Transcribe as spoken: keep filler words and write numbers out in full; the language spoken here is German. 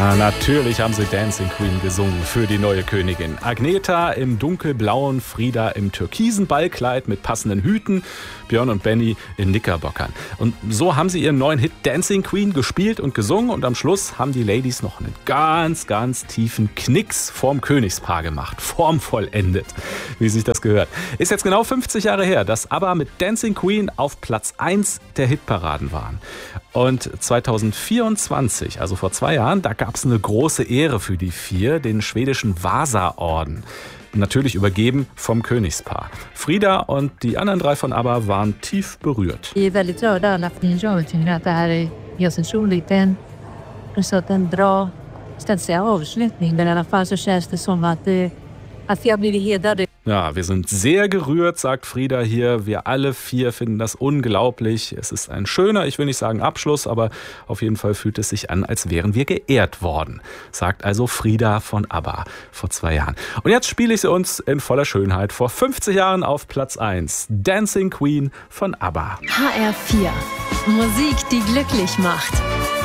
Ja, natürlich haben sie Dancing Queen gesungen für die neue Königin. Agneta im dunkelblauen, Frida im türkisen Ballkleid mit passenden Hüten, Björn und Benny in Knickerbockern. Und so haben sie ihren neuen Hit Dancing Queen gespielt und gesungen und am Schluss haben die Ladies noch einen ganz, ganz tiefen Knicks vorm Königspaar gemacht. Formvollendet, wie sich das gehört. Ist jetzt genau fünfzig Jahre her, dass ABBA mit Dancing Queen auf Platz eins der Hitparaden waren. Und zwanzig vierundzwanzig, also vor zwei Jahren, da gab es eine große Ehre für die vier, den schwedischen Vasa-Orden. Natürlich übergeben vom Königspaar. Frida und die anderen drei von ABBA waren tief berührt. Vi är väldigt rörda alla fyra och tycker att det här är helt otroligt. En, så att en bra, jag ska inte säga avslutning, men i alla fall så känns det som att, att jag blir hedrad. Ja, wir sind sehr gerührt, sagt Frida hier. Wir alle vier finden das unglaublich. Es ist ein schöner, ich will nicht sagen Abschluss, aber auf jeden Fall fühlt es sich an, als wären wir geehrt worden, sagt also Frida von ABBA vor zwei Jahren. Und jetzt spiele ich sie uns in voller Schönheit vor fünfzig Jahren auf Platz eins. Dancing Queen von ABBA. H R vier. Musik, die glücklich macht.